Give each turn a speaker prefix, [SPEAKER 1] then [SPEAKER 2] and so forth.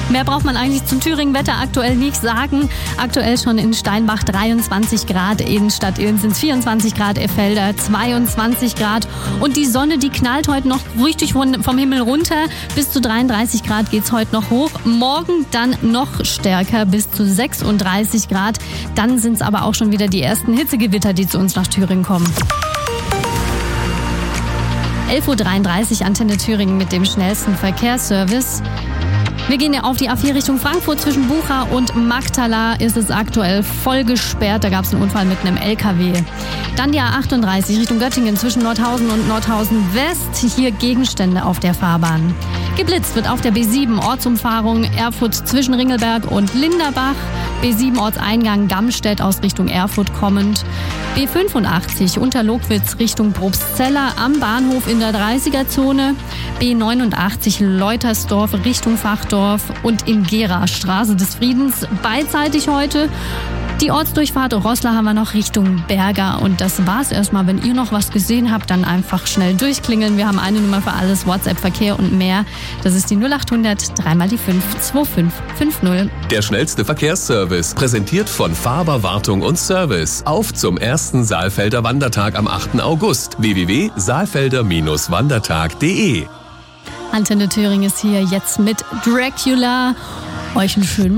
[SPEAKER 1] Mehr braucht man eigentlich zum Thüringen-Wetter aktuell nicht sagen. Aktuell schon in Steinbach 23 Grad, Innenstadt Ilm sind es 24 Grad, Effelder 22 Grad. Und die Sonne, die knallt heute noch richtig vom Himmel runter. Bis zu 33 Grad geht's heute noch hoch. Morgen dann noch stärker, bis zu 36 Grad. Dann sind es aber auch schon wieder die ersten Hitzegewitter, die zu uns nach Thüringen kommen. 11.33 Uhr, Antenne Thüringen mit dem schnellsten Verkehrsservice. Wir gehen auf die A4 Richtung Frankfurt. Zwischen Bucha und Magdala ist es aktuell voll gesperrt. Da gab es einen Unfall mit einem LKW. Dann die A38 Richtung Göttingen zwischen Nordhausen und Nordhausen West. Hier Gegenstände auf der Fahrbahn. Geblitzt wird auf der B7 Ortsumfahrung Erfurt zwischen Ringelberg und Linderbach. B7 Ortseingang Gammstedt aus Richtung Erfurt kommend. B85 Unterlogwitz Richtung Probstzella am Bahnhof in der 30er-Zone. B89 Leutersdorf Richtung Fachdorf und in Gera Straße des Friedens beidseitig heute. Die Ortsdurchfahrt Roßla haben wir noch Richtung Berger. Und das war's erstmal. Wenn ihr noch was gesehen habt, dann einfach schnell durchklingeln. Wir haben eine Nummer für alles, WhatsApp, Verkehr und mehr. Das ist die 0800 3 die 5 2550.
[SPEAKER 2] Der schnellste Verkehrsservice, präsentiert von Faber Wartung und Service. Auf zum ersten Saalfelder Wandertag am 8. August. www.saalfelder-wandertag.de.
[SPEAKER 1] Antenne Thüringen ist hier jetzt mit Dracula. Euch einen schönen